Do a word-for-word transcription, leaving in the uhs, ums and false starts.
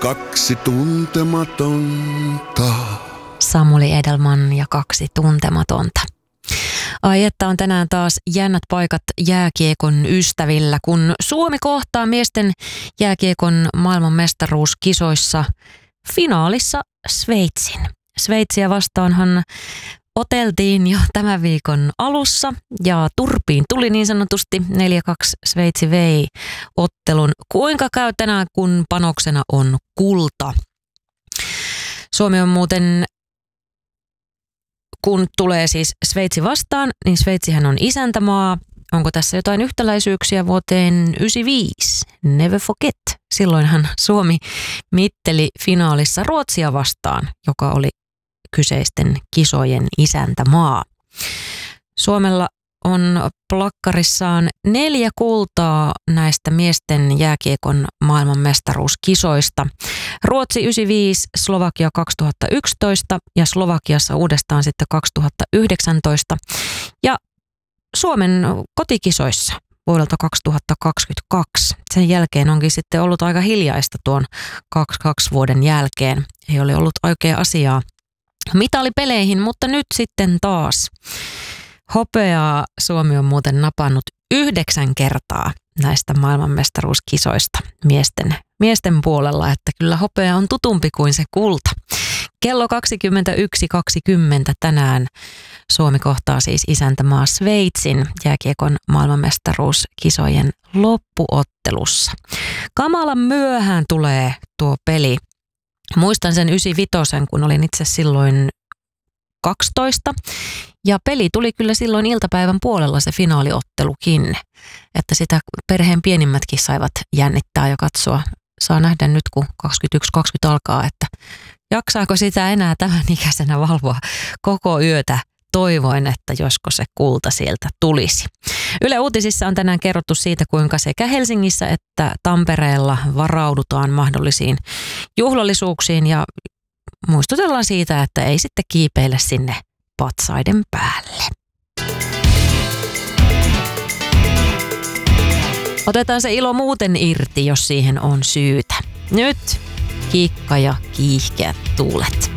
kaksi tuntematonta. Samuli Edelman ja kaksi tuntematonta. Ai että on tänään taas jännät paikat jääkiekon ystävillä, kun Suomi kohtaa miesten jääkiekon maailmanmestaruuskisoissa finaalissa Sveitsin. Sveitsiä vastaanhan oteltiin jo tämän viikon alussa ja turpiin tuli niin sanotusti neljä kaksi. Sveitsi vei ottelun. Kuinka käy tänään, kun panoksena on kulta? Suomi on muuten, kun tulee siis Sveitsi vastaan, niin Sveitsihän on isäntämaa. Onko tässä jotain yhtäläisyyksiä vuoteen yhdeksänkymmentäviisi? Never forget. Silloinhan Suomi mitteli finaalissa Ruotsia vastaan, joka oli kyseisten kisojen isäntämaa. Suomella on plakkarissaan neljä kultaa näistä miesten jääkiekon maailmanmestaruuskisoista. Ruotsi yhdeksänkymmentäviisi, Slovakia kaksituhattayksitoista ja Slovakiassa uudestaan sitten kaksituhattayhdeksäntoista. Ja Suomen kotikisoissa vuodelta kaksituhattakaksikymmentäkaksi. Sen jälkeen onkin sitten ollut aika hiljaista tuon kaksikymmentäkaksi vuoden jälkeen. Ei ole ollut oikea asiaa mitalipeleihin, mutta nyt sitten taas. Hopeaa Suomi on muuten napannut yhdeksän kertaa näistä maailmanmestaruuskisoista miesten, miesten puolella, että kyllä hopea on tutumpi kuin se kulta. Kello kaksikymmentäyksi kaksikymmentä tänään Suomi kohtaa siis isäntämaa Sveitsin jääkiekon maailmanmestaruuskisojen loppuottelussa. Kamalan myöhään tulee tuo peli. Muistan sen yhdeksänkymmentäviisi, kun olin itse silloin kaksitoista. Ja peli tuli kyllä silloin iltapäivän puolella se finaaliottelukin, että sitä perheen pienimmätkin saivat jännittää ja katsoa. Saa nähdä nyt, kun kaksikymmentäyksi kaksikymmentä alkaa, että jaksaako sitä enää tämän ikäisenä valvoa koko yötä. Toivoin, että josko se kulta sieltä tulisi. Yle Uutisissa on tänään kerrottu siitä, kuinka sekä Helsingissä että Tampereella varaudutaan mahdollisiin juhlallisuuksiin ja muistutellaan siitä, että ei sitten kiipeile sinne patsaiden päälle. Otetaan se ilo muuten irti, jos siihen on syytä. Nyt kiikka ja kiihkeät tuulet.